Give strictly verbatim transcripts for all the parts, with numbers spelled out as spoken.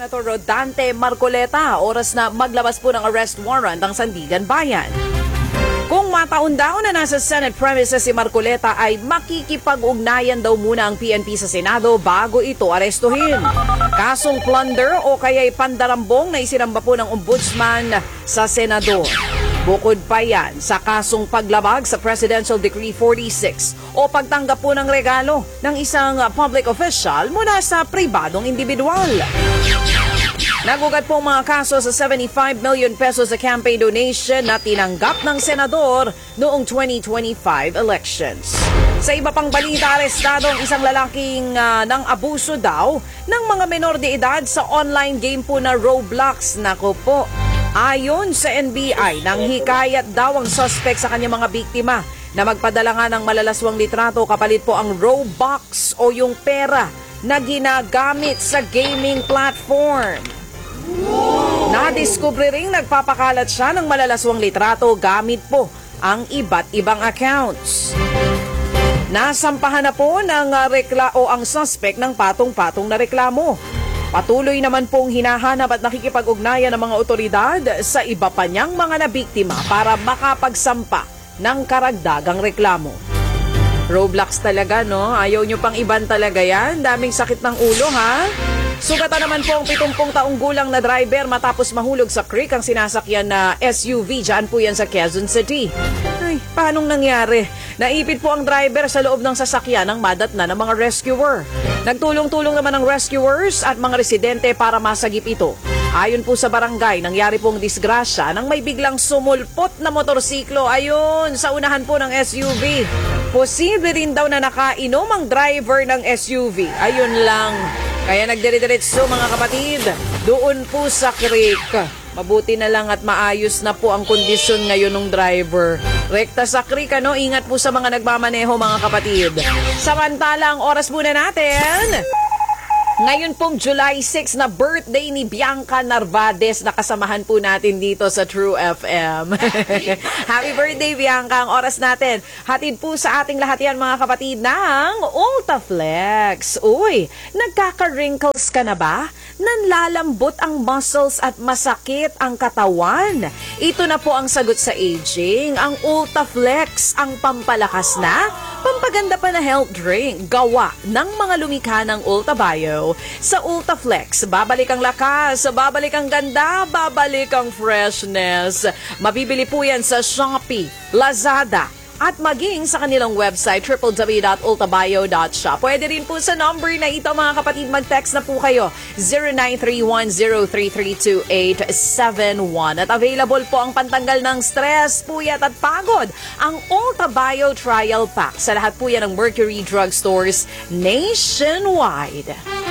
Senator Rodante Marcoleta, oras na maglabas po ng arrest warrant ang Sandigan Bayan. Kung mataon-taon na nasa Senate premises si Marcoleta ay makikipag-ugnayan daw muna ang P N P sa Senado bago ito arestuhin. Kasong plunder o kaya'y pandarambong na isinamba po ng ombudsman sa Senador. Bukod pa yan sa kasong paglabag sa Presidential Decree forty-six o pagtanggap po ng regalo ng isang public official mula sa pribadong individual. Nagugat po ang mga kaso sa seventy-five million pesos sa campaign donation na tinanggap ng senador noong twenty twenty-five elections. Sa iba pang balita, arestado ang isang lalaking uh, ng abuso daw ng mga menor de edad sa online game po na Roblox. Nako po. Ayon sa N B I, nang hikayat daw ang suspect sa kanyang mga biktima na magpadala nga ng malalaswang litrato kapalit po ang Robux o yung pera na ginagamit sa gaming platform. Nadiskubre ring nagpapakalat siya ng malalaswang litrato gamit po ang iba't ibang accounts. Nasampahan na po ng rekla o ang suspect ng patong-patong na reklamo. Patuloy naman pong hinahanap at nakikipag-ugnayan ng mga otoridad sa iba pa niyang mga nabiktima para makapagsampa ng karagdagang reklamo. Roblox talaga, no? Ayaw nyo pang iban talaga yan. Daming sakit ng ulo, ha? Sugatan naman po ang pitungpung taong gulang na driver matapos mahulog sa creek ang sinasakyan na S U V. Diyan po yan sa Quezon City. Ay, paanong nangyari? Naipit po ang driver sa loob ng sasakyan ng madatna ng mga rescuer. Nagtulong-tulong naman ang rescuers at mga residente para masagip ito. Ayon po sa barangay, nangyari pong disgrasya nang may biglang sumulpot na motorsiklo ayun sa unahan po ng S U V. Posible rin daw na nakainom ang driver ng S U V. Ayun lang. Kaya nagdire-diretso mga kapatid, doon po sa creek. Mabuti na lang at maayos na po ang kondisyon ngayon ng driver. Rekta sa creek, ano? Ingat po sa mga nagmamaneho mga kapatid. Samantala, ang oras muna natin. Ngayon pong July sixth na birthday ni Bianca Narvades na kasamahan po natin dito sa True F M. Happy birthday, Bianca. Ang oras natin. Hatid po sa ating lahat yan mga kapatid ng Ultaflex. Uy, nagkaka-wrinkles ka na ba? Nanlalambot ang muscles at masakit ang katawan. Ito na po ang sagot sa aging. Ang Ultaflex, ang pampalakas na, pampaganda pa na health drink, gawa ng mga lumikha ng Ultabio. Sa Ultaflex, babalik ang lakas, babalik ang ganda, babalik ang freshness. Mabibili po yan sa Shopee, Lazada, at maging sa kanilang website w w w dot ultabio dot shop. Pwede rin po sa number na ito mga kapatid, mag-text na po kayo zero nine three one zero three three two eight seven one. At available po ang pantanggal ng stress, puyat at pagod, ang Ultabio Trial Pack sa lahat po yan ng Mercury Drug Stores nationwide.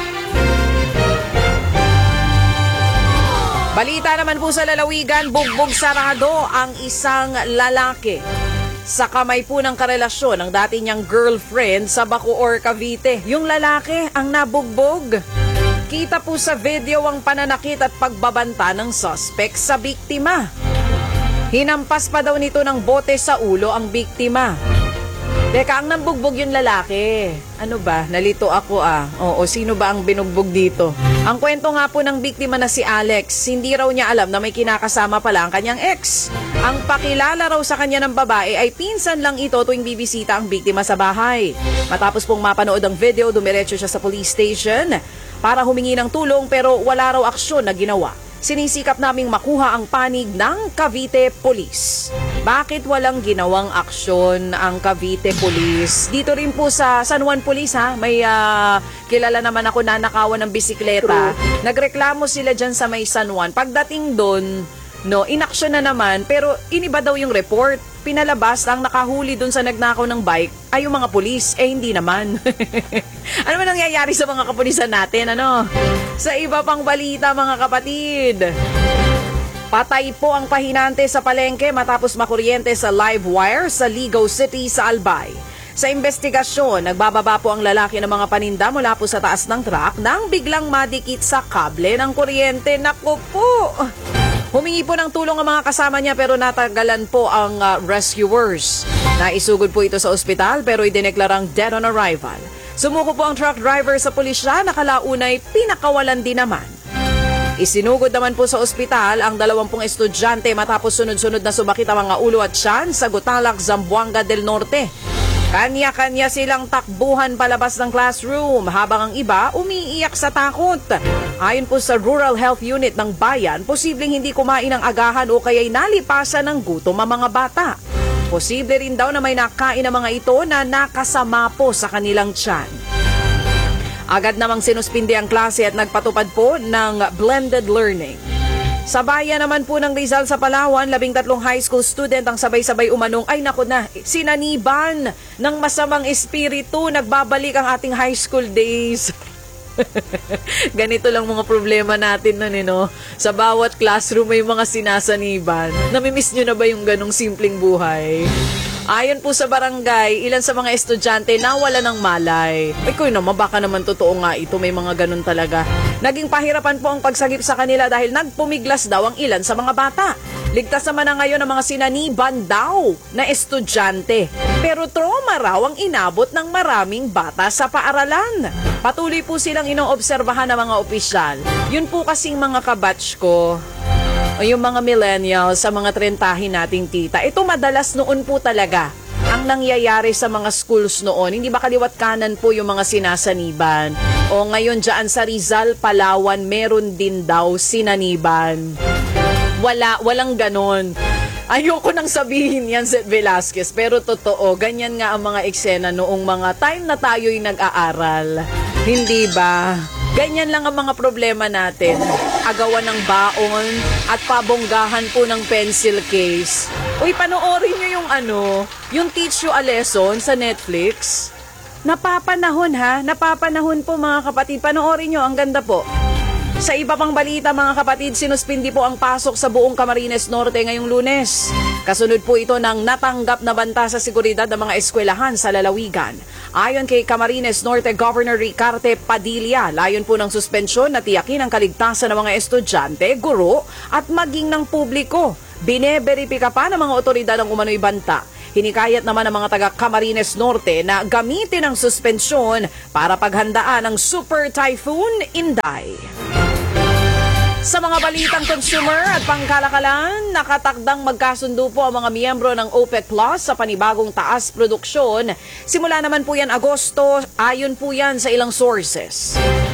Balita naman po sa lalawigan, bugbog sarado ang isang lalaki sa kamay po ng karelasyon ng dati niyang girlfriend sa Bacoor, Cavite. Yung lalaki ang nabugbog. Kita po sa video ang pananakit at pagbabanta ng suspect sa biktima. Hinampas pa daw nito ng bote sa ulo ang biktima. Teka, ang nambugbog yung lalaki. Ano ba? Nalito ako ah. Oo, sino ba ang binugbog dito? Ang kwento nga po ng biktima na si Alex, hindi raw niya alam na may kinakasama pala ang kanyang ex. Ang pakilala raw sa kanya ng babae ay pinsan lang ito tuwing bibisita ang biktima sa bahay. Matapos pong mapanood ang video, dumiretso siya sa police station para humingi ng tulong pero wala raw aksyon na ginawa. Sinisikap naming makuha ang panig ng Cavite Police. Bakit walang ginawang aksyon ang Cavite Police? Dito rin po sa San Juan Police, ha, may uh, kilala naman ako na nakawan ng bisikleta. Nagreklamo sila dyan sa may San Juan. Pagdating doon, no, inaksyon na naman pero iniba daw yung report. Pinalabas ang nakahuli doon sa nagnakaw ng bike ay yung mga pulis. Eh, hindi naman. Ano ba nangyayari sa mga kapulisan natin, ano? Sa iba pang balita, mga kapatid. Patay po ang pahinante sa palengke matapos makuryente sa live wire sa Ligaw City sa Albay. Sa investigasyon, nagbababa po ang lalaki ng mga paninda mula po sa taas ng truck nang biglang madikit sa kable ng kuryente. Naku po! Humingi po ng tulong ang mga kasama niya pero natagalan po ang uh, rescuers. Naisugod po ito sa ospital pero idineklarang dead on arrival. Sumuko po ang truck driver sa pulisya, nakalaunay pinakawalan din naman. Isinugod naman po sa ospital ang dalawampung estudyante matapos sunod-sunod na sumakit ang mga ulo at tiyan sa Gutalak, Zamboanga del Norte. Kanya-kanya silang takbuhan palabas ng classroom habang ang iba umiiyak sa takot. Ayon po sa Rural Health Unit ng bayan, posibleng hindi kumain ng agahan o kaya'y nalipasan ng gutom ang mga bata. Posible rin daw na may nakain ng mga ito na nakasama po sa kanilang tiyan. Agad namang sinuspindi ang klase at nagpatupad po ng blended learning. Sa bayan naman po ng Rizal sa Palawan, labing tatlong high school student ang sabay-sabay umanong, ay naku na, sinaniban ng masamang espiritu, nagbabalik ang ating high school days. Ganito lang mga problema natin nun, eh, no? Sa bawat classroom may mga sinasaniban. Namimiss nyo na ba yung ganong simpleng buhay? Ayon po sa barangay, ilan sa mga estudyante nawala ng malay. Ay ko naman, baka naman totoo nga ito, may mga ganun talaga. Naging pahirapan po ang pagsagip sa kanila dahil nagpumiglas daw ang ilan sa mga bata. Ligtas naman na ngayon ang mga sinaniban daw na estudyante. Pero trauma raw ang inabot ng maraming bata sa paaralan. Patuloy po silang inoobserbahan ng mga opisyal. Yun po kasing mga kabatch ko, o yung mga millennials sa mga trentahin nating tita, ito madalas noon po talaga ang nangyayari sa mga schools noon. Hindi ba kaliwat kanan po yung mga sinasaniban? O ngayon dyan sa Rizal, Palawan, meron din daw sinaniban. Wala, walang ganon. Ayoko nang sabihin yan, Seth Velasquez, pero totoo, ganyan nga ang mga eksena noong mga time na tayo'y nag-aaral. Hindi ba? Ganyan lang ang mga problema natin. Agawan ng baon at pabonggahan po ng pencil case. Uy, panoorin nyo yung ano, yung Teach You a Lesson sa Netflix. Napapanahon ha, napapanahon po mga kapatid. Panoorin nyo, ang ganda po. Sa iba pang balita mga kapatid, sinuspindi po ang pasok sa buong Camarines Norte ngayong Lunes. Kasunod po ito ng natanggap na banta sa seguridad ng mga eskwelahan sa lalawigan. Ayon kay Camarines Norte Governor Ricarte Padilla, layon po ng suspensyon na tiyakin ang kaligtasan ng mga estudyante, guro at maging ng publiko. Bineberipika pa ng mga otoridad ang umano'y banta. Hinikayat naman ng mga taga Camarines Norte na gamitin ang suspensyon para paghandaan ang Super Typhoon Inday. Sa mga balitang consumer at pangkalakalan, nakatakdang magkasundo po ang mga miyembro ng OPEC Plus sa panibagong taas produksyon. Simula naman po yan Agosto, ayon po yan sa ilang sources.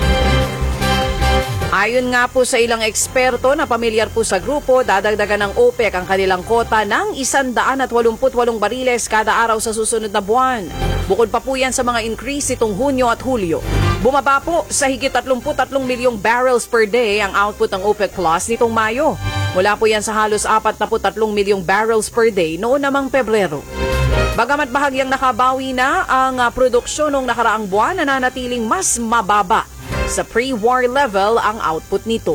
Ayon nga po sa ilang eksperto na pamilyar po sa grupo, dadagdagan ng OPEC ang kanilang kota ng one hundred eighty-eight bariles kada araw sa susunod na buwan. Bukod pa po yan sa mga increase itong Hunyo at Hulyo. Bumaba po sa higit thirty-three milyong barrels per day ang output ng OPEC Plus nitong Mayo. Mula po yan sa halos forty-three milyong barrels per day noon namang Pebrero. Bagamat bahagyang nakabawi na ang uh, produksyon noong nakaraang buwan, nananatiling mas mababa sa pre-war level ang output nito.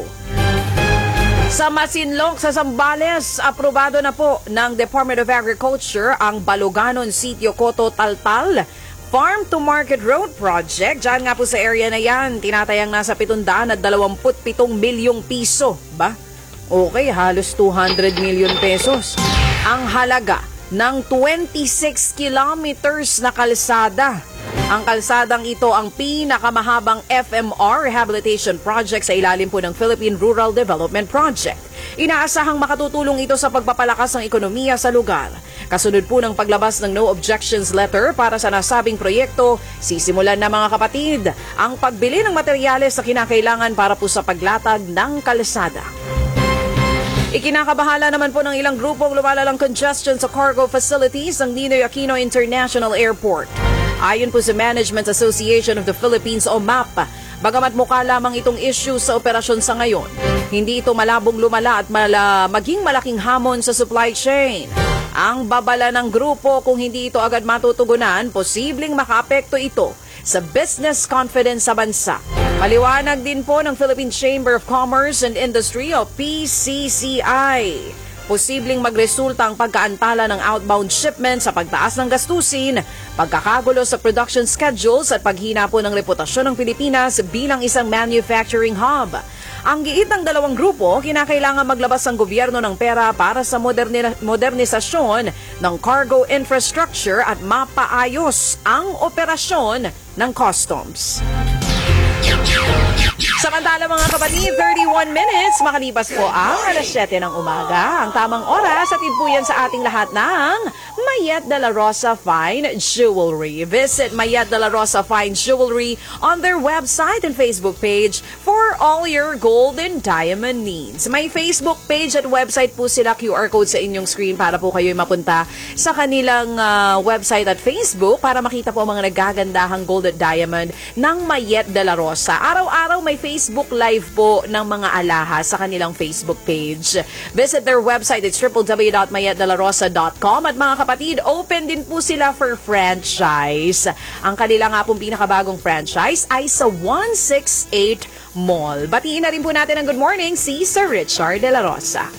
Sa Masinloc, sa Zambales, aprobado na po ng Department of Agriculture ang Baloganon Sitio Coto Taltal Farm to Market Road Project. Diyan nga po sa area na yan, tinatayang nasa seven hundred twenty-seven milyong piso. Ba? Okay, halos two hundred million pesos. Ang halaga ng twenty-six kilometers na kalsada. Ang kalsadang ito ang pinakamahabang F M R rehabilitation project sa ilalim po ng Philippine Rural Development Project. Inaasahang makatutulong ito sa pagpapalakas ng ekonomiya sa lugar. Kasunod po ng paglabas ng no objections letter para sa nasabing proyekto, sisimulan na mga kapatid ang pagbili ng materyales na kinakailangan para po sa paglatag ng kalsada. Ikinakabahala naman po ng ilang grupong lumalalang congestion sa cargo facilities ng Ninoy Aquino International Airport. Ayon po sa Management Association of the Philippines o MAP, bagamat mukha lamang itong issue sa operasyon sa ngayon, hindi ito malabong lumala at mala, maging malaking hamon sa supply chain. Ang babala ng grupo, kung hindi ito agad matutugunan, posibleng makaapekto ito sa business confidence sa bansa. Paliwanag din po ng Philippine Chamber of Commerce and Industry o P C C I. Posibleng magresulta ang pagkaantala ng outbound shipment sa pagtaas ng gastusin, pagkakagulo sa production schedules at paghina po ng reputasyon ng Pilipinas bilang isang manufacturing hub. Ang giit ng dalawang grupo, kinakailangan maglabas ang gobyerno ng pera para sa moderni- modernisasyon ng cargo infrastructure at mapaayos ang operasyon ng customs. Samantala mga kapatid, thirty-one minutes, makalipas po ang alas siyete ng umaga. Ang tamang oras at po yan sa ating lahat ng Mayet de la Rosa Fine Jewelry. Visit Mayet de la Rosa Fine Jewelry on their website and Facebook page for all your gold and diamond needs. May Facebook page at website po sila, Q R code sa inyong screen para po kayo mapunta sa kanilang uh, website at Facebook para makita po ang mga nagagandahang gold at diamond ng Mayet de la Rosa. Araw-araw may Facebook Live po ng mga alahas sa kanilang Facebook page. Visit their website, it's w w w dot mayet de la rosa dot com. At mga kapatid, open din po sila for franchise. Ang kanila nga pong pinakabagong franchise ay sa one sixty-eight Mall. Batiin na rin po natin ang good morning si Sir Richard de la Rosa.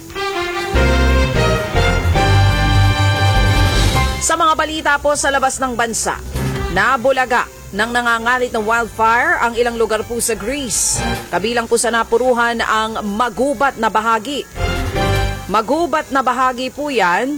Sa mga balita po sa labas ng bansa, nabulaga nang nangangalit ng wildfire ang ilang lugar po sa Greece. Kabilang po sa napuruhan ang magubat na bahagi. Magubat na bahagi po yan.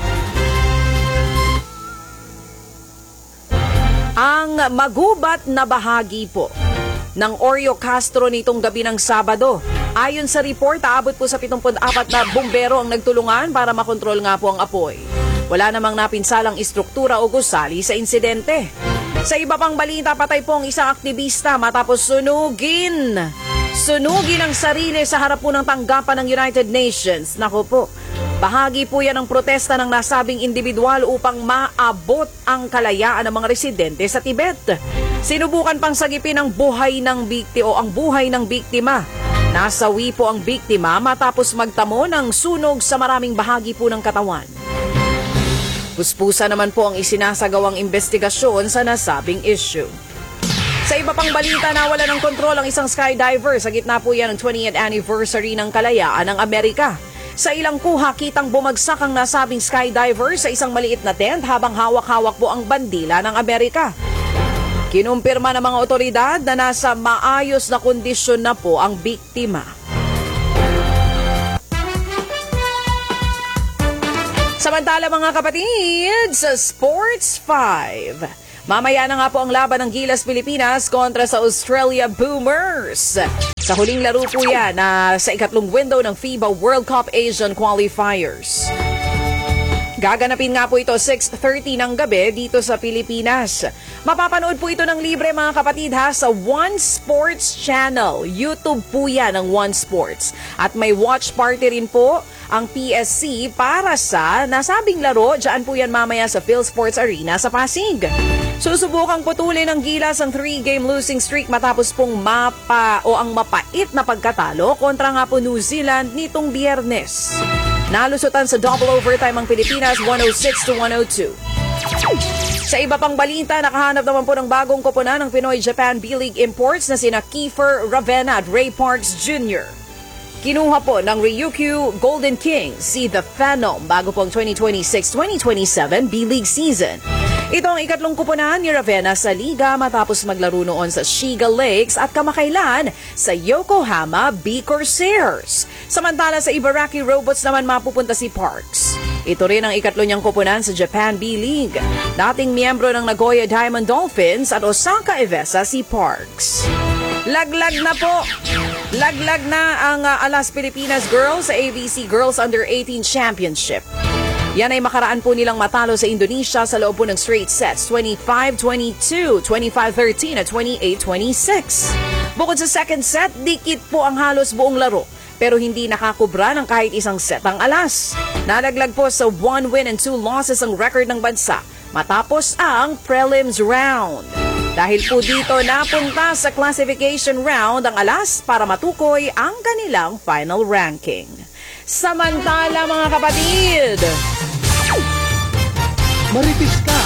Ang magubat na bahagi po ng Orio Castro nitong gabi ng Sabado. Ayon sa report, aabot po sa pitungput apat na bumbero ang nagtulungan para makontrol nga po ang apoy. Wala namang napinsalang istruktura o gusali sa insidente. Sa iba pang balita, patay po ang isang aktivista matapos sunugin. Sunugin ang sarili sa harap po ng tanggapan ng United Nations. Naku po, bahagi po yan ng protesta ng nasabing individual upang maabot ang kalayaan ng mga residente sa Tibet. Sinubukan pang sagipin ang buhay ng bikti o ang buhay ng biktima. Nasawi po ang biktima matapos magtamo ng sunog sa maraming bahagi po ng katawan. Puspusa naman po ang isinasagawang investigasyon sa nasabing issue. Sa iba pang balita, nawala ng kontrol ang isang skydiver sa gitna po yan ng twentieth anniversary ng kalayaan ng Amerika. Sa ilang kuha, kitang bumagsak ang nasabing skydiver sa isang maliit na tent habang hawak-hawak po ang bandila ng Amerika. Kinumpirma ng mga otoridad na nasa maayos na kondisyon na po ang biktima. Samantala mga kapatid, sa Sports five, mamaya na nga po ang laban ng Gilas Pilipinas kontra sa Australia Boomers. Sa huling laro po yan na sa ikatlong window ng FIBA World Cup Asian Qualifiers. Gaganapin nga po ito six thirty ng gabi dito sa Pilipinas. Mapapanood po ito ng libre mga kapatid ha sa One Sports Channel. YouTube po yan ng One Sports. At may watch party rin po ang P S C para sa nasabing laro. Diyan po yan mamaya sa PhilSports Arena sa Pasig. Susubukang putulin ng Gilas ang three-game losing streak matapos pong mapa o ang mapait na pagkatalo kontra nga po New Zealand nitong Biyernes. Nalusutan sa double overtime ang Pilipinas one oh six to one oh two. Sa iba pang balita, nakahanap naman po ng bagong koponan ng Pinoy Japan B-League imports na sina Kiefer Ravenna at Ray Parks Junior Kinuha po ng Ryukyu Golden Kings si The Phenom bago po ang twenty twenty-six twenty twenty-seven B-League season. Ito ang ikatlong kuponan ni Ravenna sa liga matapos maglaro noon sa Shiga Lakes at kamakailan sa Yokohama B Corsairs. Samantala sa Ibaraki Robots naman mapupunta si Parks. Ito rin ang ikatlo niyang kuponan sa Japan B-League. Dating miyembro ng Nagoya Diamond Dolphins at Osaka Evesa si Parks. Laglag na po. Laglag na ang uh, Alas Pilipinas Girls sa A B C Girls Under eighteen Championship. Yan ay makaraan po nilang matalo sa Indonesia sa loob po ng straight sets, twenty-five twenty-two, twenty-five thirteen at twenty-eight twenty-six. Bukod sa second set, dikit po ang halos buong laro. Pero hindi nakakubra ng kahit isang set ang Alas. Nalaglag po sa one win and two losses ang record ng bansa matapos ang prelims round. Dahil po dito napunta sa classification round ang Alas para matukoy ang kanilang final ranking. Samantala mga kapatid, Maritis ka!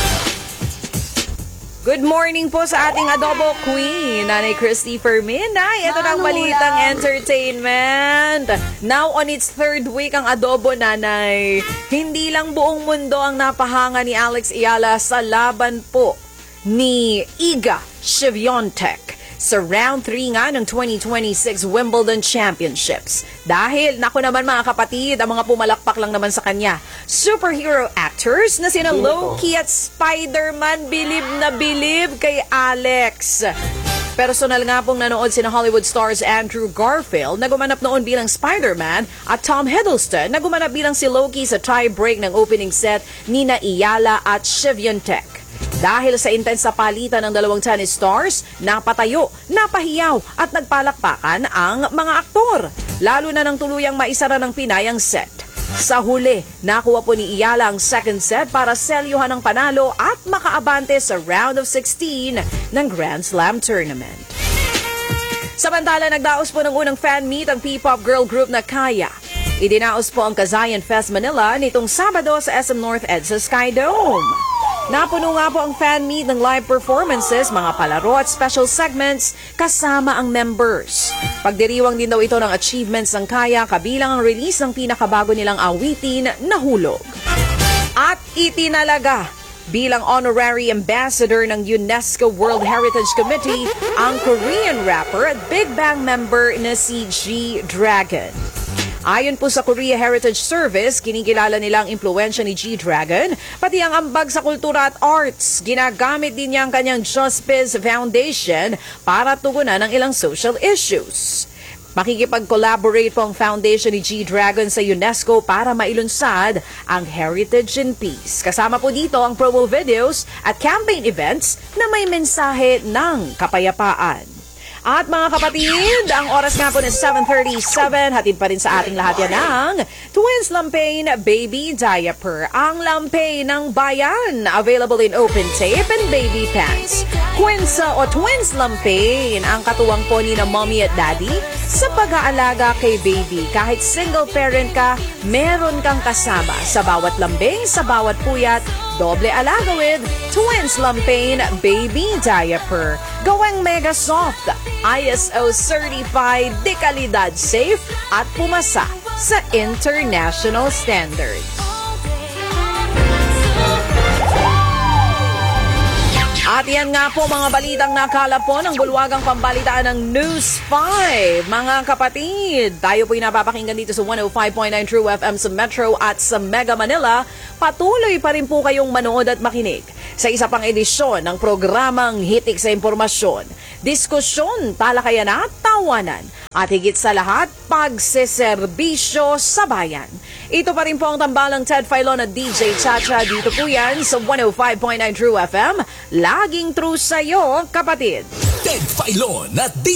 good morning po sa ating adobo queen, Nanay Christy Ferminay. Ito na ang balitang entertainment. Now on its third week ang adobo, Nanay. Hindi lang buong mundo ang napahanga ni Alex Ayala sa laban po ni Iga Świątek sa round three nga ng twenty twenty-six Wimbledon Championships. Dahil, naku naman mga kapatid, ang mga pumalakpak lang naman sa kanya, superhero actors na sina Loki at Spider-Man, bilib na bilib kay Alex. Personal nga pong nanood sina Hollywood stars Andrew Garfield na gumanap noon bilang Spider-Man at Tom Hiddleston na gumanap bilang si Loki sa tie-break ng opening set ni na Iyala at Shivyontek. Dahil sa intense na palitan ng dalawang tennis stars, napatayo, napahiyaw at nagpalakpakan ang mga aktor. Lalo na nang tuluyang maisara ng Pinay ang set. Sa huli, nakuha po ni Iyala ang second set para selyuhan ng panalo at makaabante sa round of sixteen ng Grand Slam Tournament. Samantala, nagdaos po ng unang fan meet ang P-pop girl group na Kaya. Idinaos po ang Kazayan Fest Manila nitong Sabado sa S M North EDSA Sky Dome. Napuno nga po ang fan meet ng live performances, mga palaro at special segments kasama ang members. Pagdiriwang din daw ito ng achievements ng Kaya kabilang ang release ng pinakabago nilang awitin na Hulog. At itinalaga bilang honorary ambassador ng UNESCO World Heritage Committee ang Korean rapper at Big Bang member na si G-Dragon. Ayon po sa Korea Heritage Service, kinikilala nilang impluwensya ni G-Dragon, pati ang ambag sa kultura at arts. Ginagamit din niya ang kanyang Just Biz Foundation para tugunan ang ilang social issues. Makikipag-collaborate po ang foundation ni G-Dragon sa UNESCO para mailunsad ang Heritage in Peace. Kasama po dito ang promo videos at campaign events na may mensahe ng kapayapaan. At mga kapatid, ang oras nga po na seven thirty-seven, hatid pa rin sa ating lahat yan ng Twins Lampain Baby Diaper. Ang lampay ng bayan, available in open tape and baby pants. Quinsa o Twins Lampain, ang katuwang po ni na mommy at daddy sa pag-aalaga kay baby. Kahit single parent ka, meron kang kasama sa bawat lambing, sa bawat puyat, doble alaga with Twins Lampain Baby Diaper. Gawang mega soft, I S O certified, de kalidad safe at pumasa sa international standards. At yan nga po mga balitang nakala po ng bulwagang pambalitaan ng News five. Mga kapatid, tayo po'y napapakinggan dito sa one oh five point nine True F M sa Metro at sa Mega Manila. Patuloy pa rin po kayong manood at makinig sa isa pang edisyon ng programang Hitik sa Impormasyon. Diskusyon, talakayan at tawanan. At higit sa lahat, pagseserbisyo sa bayan. Ito pa rin po ang tambalang Ted Filon at D J Chacha. Dito po yan sa one oh five point nine True F M. Laging true sa'yo, kapatid. Ted Filon at D